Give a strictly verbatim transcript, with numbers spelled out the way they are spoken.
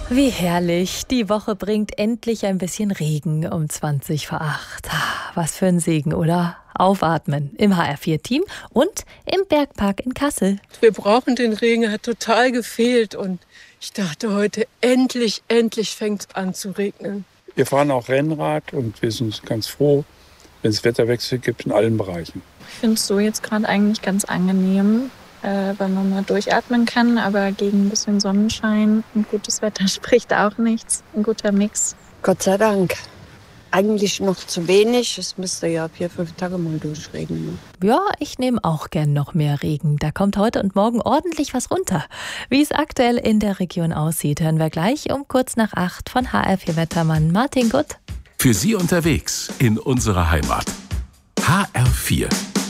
Wie herrlich. Die Woche bringt endlich ein bisschen Regen um zwanzig vor acht. Was für ein Segen, oder? Aufatmen im H R vier Team und im Bergpark in Kassel. Wir brauchen den Regen, er hat total gefehlt. Und ich dachte heute, endlich, endlich fängt es an zu regnen. Wir fahren auch Rennrad und wir sind ganz froh, wenn es Wetterwechsel gibt in allen Bereichen. Ich finde es so jetzt gerade eigentlich ganz angenehm, äh, weil man mal durchatmen kann. Aber gegen ein bisschen Sonnenschein und gutes Wetter spricht auch nichts. Ein guter Mix. Gott sei Dank. Eigentlich noch zu wenig. Es müsste ja vier, fünf Tage mal durchregnen. Ja, ich nehme auch gern noch mehr Regen. Da kommt heute und morgen ordentlich was runter. Wie es aktuell in der Region aussieht, hören wir gleich um kurz nach acht von H R vier Wettermann Martin Gutt. Für Sie unterwegs in unserer Heimat. H R vier.